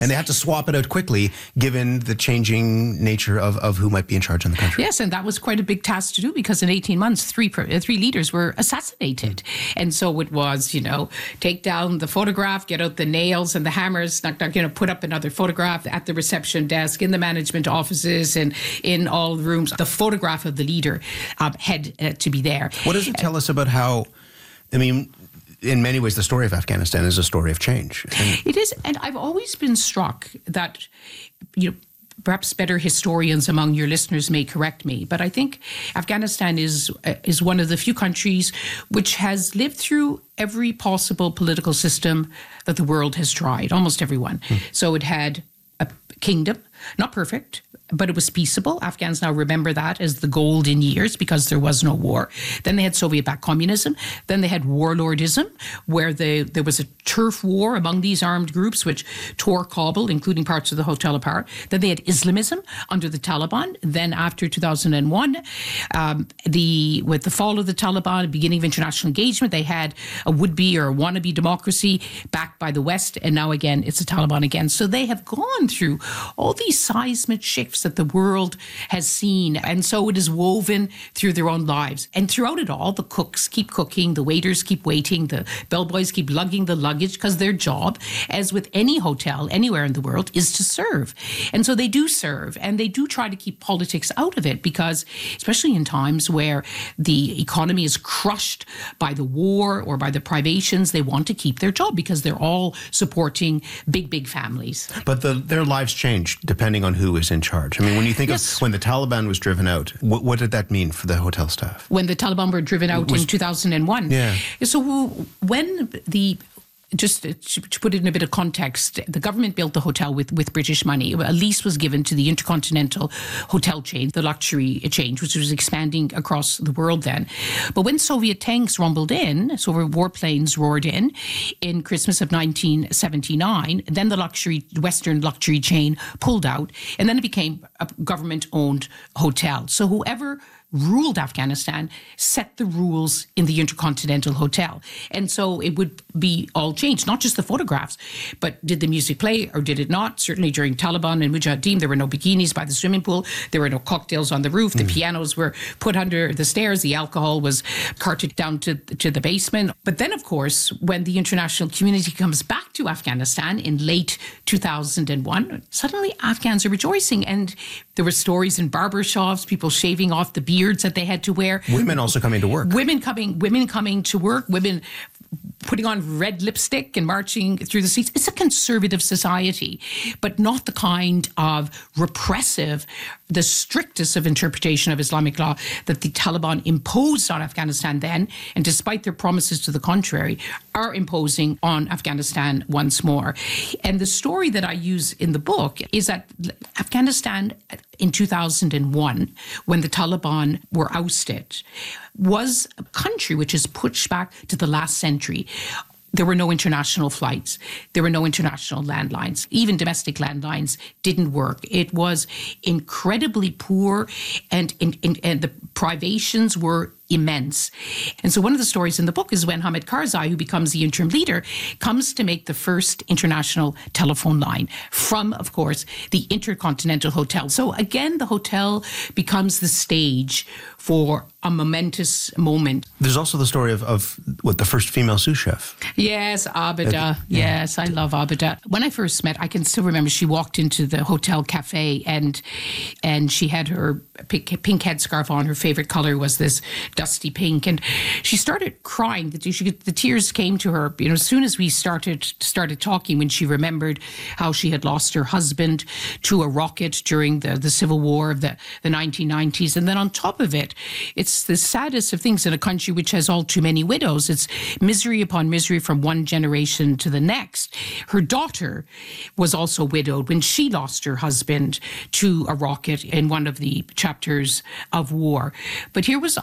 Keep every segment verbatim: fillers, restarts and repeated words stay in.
And they have to swap it out quickly, given the changing nature of, of who might be in charge in the country. Yes, and that was quite a big task to do because in eighteen months, three three leaders were assassinated. And so it was, you know, take down the photograph, get out the nails and the hammers, knock, knock, you know, put up another photograph at the reception desk, in the management offices, and in all the rooms. The photograph of the leader um, had uh, to be there. What does it tell us about how, I mean, in many ways, the story of Afghanistan is a story of change. And it is, and I've always been struck that, you know, perhaps better historians among your listeners may correct me, but I think Afghanistan is uh, is one of the few countries which has lived through every possible political system that the world has tried, almost everyone. Hmm. So it had a kingdom, not perfect, but it was peaceable. Afghans now remember that as the golden years because there was no war. Then they had Soviet-backed communism. Then they had warlordism, where they, there was a turf war among these armed groups, which tore Kabul, including parts of the hotel, apart. Then they had Islamism under the Taliban. Then after two thousand one, um, the with the fall of the Taliban, beginning of international engagement, they had a would-be or a wannabe democracy backed by the West. And now again, it's the Taliban again. So they have gone through all these seismic shifts that the world has seen. And so it is woven through their own lives. And throughout it all, the cooks keep cooking, the waiters keep waiting, the bellboys keep lugging the luggage because their job, as with any hotel anywhere in the world, is to serve. And so they do serve, and they do try to keep politics out of it because, especially in times where the economy is crushed by the war or by the privations, they want to keep their job because they're all supporting big, big families. But the, their lives change depending on who is in charge. I mean, when you think Yes. of when the Taliban was driven out, what, what did that mean for the hotel staff? When the Taliban were driven out Was- in two thousand one. Yeah. So when the Just to put it in a bit of context, the government built the hotel with, with British money. A lease was given to the Intercontinental Hotel chain, the luxury chain, which was expanding across the world then. But when Soviet tanks rumbled in, so warplanes roared in, in Christmas of nineteen seventy-nine, then the luxury Western luxury chain pulled out, and then it became a government-owned hotel. So whoever ruled Afghanistan set the rules in the Intercontinental Hotel. And so it would be all changed, not just the photographs, but did the music play or did it not? Certainly during Taliban and Mujahideen, there were no bikinis by the swimming pool. There were no cocktails on the roof. The mm. pianos were put under the stairs. The alcohol was carted down to, to the basement. But then, of course, when the international community comes back to Afghanistan in late two thousand one, suddenly Afghans are rejoicing. And there were stories in barbershops, people shaving off the beards that they had to wear. Women also coming to work. Women coming, women coming to work, women putting on red lipstick and marching through the streets. It's a conservative society, but not the kind of repressive, the strictest of interpretation of Islamic law that the Taliban imposed on Afghanistan then, and despite their promises to the contrary, are imposing on Afghanistan once more. And the story that I use in the book is that Afghanistan in two thousand one, when the Taliban were ousted, was a country which is pushed back to the last century. There were no international flights. There were no international landlines. Even domestic landlines didn't work. It was incredibly poor, and, and, and the privations were immense. And so one of the stories in the book is when Hamid Karzai, who becomes the interim leader, comes to make the first international telephone line from, of course, the Intercontinental Hotel. So again, the hotel becomes the stage for a momentous moment. There's also the story of, of what, the first female sous chef. Yes, Abida. Uh, yeah. Yes, I love Abida. When I first met, I can still remember she walked into the hotel cafe and and she had her pink, pink headscarf on. Her favorite color was this dusty pink. And she started crying. The, she, the tears came to her, you know, as soon as we started started talking, when she remembered how she had lost her husband to a rocket during the, the Civil War of the, the nineteen nineties. And then on top of it, it's the saddest of things in a country which has all too many widows. It's misery upon misery from one generation to the next. Her daughter was also widowed when she lost her husband to a rocket in one of the chapters of war. But here was Abida,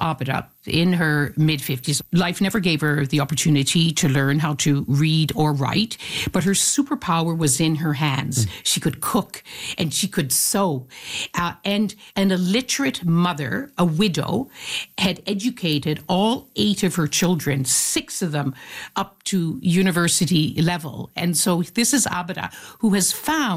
in her mid fifties. Life never gave her the opportunity to learn how to read or write, but her superpower was in her hands. Mm. She could cook and she could sew. Uh, and an illiterate mother, a widow, had educated all eight of her children, six of them up to university level. And so this is Abida, who has found